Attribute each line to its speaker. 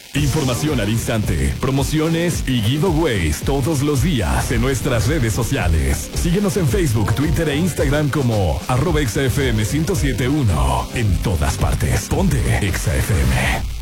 Speaker 1: Información al instante, promociones y giveaways todos los días en nuestras redes sociales. Síguenos en Facebook, Twitter e Instagram como @XFM 1071. En todas partes. Ponte XFM.